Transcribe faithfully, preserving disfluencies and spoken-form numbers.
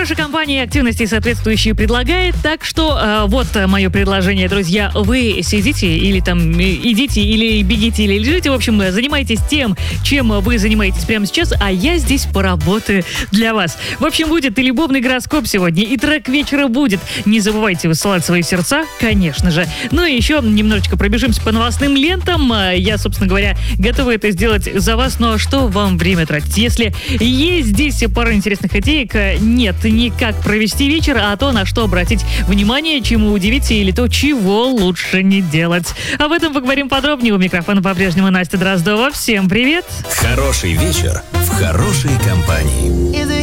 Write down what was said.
Хорошая компания активности соответствующие предлагает, так что э, вот мое предложение, друзья. Вы сидите или там идите, или бегите, или лежите, в общем, занимайтесь тем, чем вы занимаетесь прямо сейчас, а я здесь поработаю для вас. В общем, будет и любовный гороскоп сегодня, и трек вечера будет. Не забывайте высылать свои сердца, конечно же. Ну и еще немножечко пробежимся по новостным лентам. Я, собственно говоря, готова это сделать за вас, но что вам время тратить? Если есть здесь пара интересных идеек, нет, не как провести вечер, а то, на что обратить внимание, чему удивиться или то, чего лучше не делать. Об этом поговорим подробнее. У микрофона по-прежнему Настя Дроздова. Всем привет! Хороший вечер в хорошей компании.